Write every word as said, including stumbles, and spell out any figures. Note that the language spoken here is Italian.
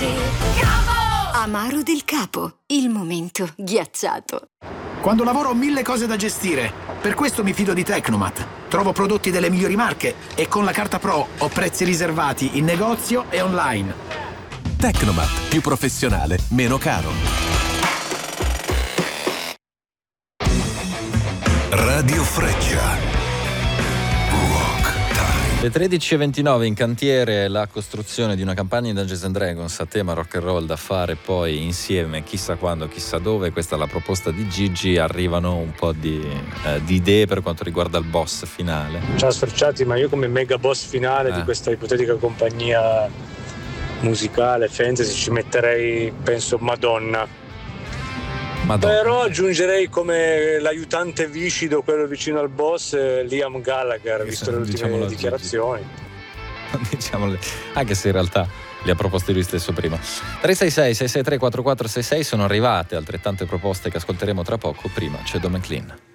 Amaro del Capo, il momento ghiacciato. Quando lavoro ho mille cose da gestire, per questo mi fido di Tecnomat. Trovo prodotti delle migliori marche e con la carta Pro ho prezzi riservati in negozio e online. Tecnomat, più professionale, meno caro. Radio Freccia. Le tredici e ventinove, in cantiere la costruzione di una campagna in Dungeons and Dragons a tema rock and roll da fare poi insieme chissà quando, chissà dove. Questa è la proposta di Gigi. Arrivano un po' di, eh, di idee per quanto riguarda il boss finale. Ciao Sfrecciati, ma io come mega boss finale eh. di questa ipotetica compagnia musicale fantasy ci metterei, penso, Madonna. Madonna. Però aggiungerei come l'aiutante viscido, quello vicino al boss, Liam Gallagher, visto le ultime dichiarazioni. Diciamole, anche se in realtà le ha proposte lui stesso prima. tre sei sei sei sei tre quattro quattro sei sei sono arrivate altrettante proposte che ascolteremo tra poco. Prima c'è Dom McLean.